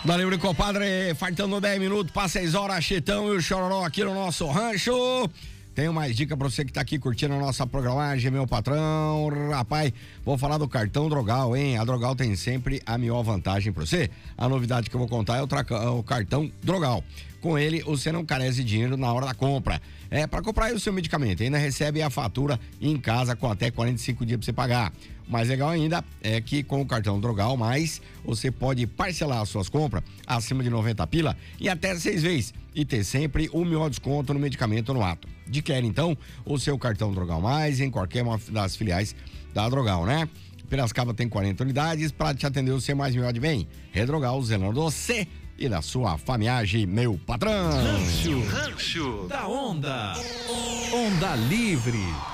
Valeu, compadre, faltando 10 minutos para 6 horas, Chitão e o Chororó aqui no nosso rancho. Tenho mais dica pra você que tá aqui curtindo a nossa programagem, meu patrão. Rapaz, vou falar do cartão Drogal, hein? A Drogal tem sempre a melhor vantagem pra você. A novidade que eu vou contar é o cartão Drogal. Com ele, você não carece de dinheiro na hora da compra. É para comprar aí o seu medicamento. Ainda recebe a fatura em casa com até 45 dias pra você pagar. O mais legal ainda é que com o cartão Drogal Mais, você pode parcelar as suas compras acima de 90 pila e até 6 vezes. E ter sempre o melhor desconto no medicamento no ato. Adquire então o seu cartão Drogal Mais em qualquer uma das filiais da Drogal, né? Piracicaba tem 40 unidades para te atender o seu mais melhor de bem. Redrogal, zelando você e da sua famiagem, meu patrão. Rancho da Onda. Onda Livre.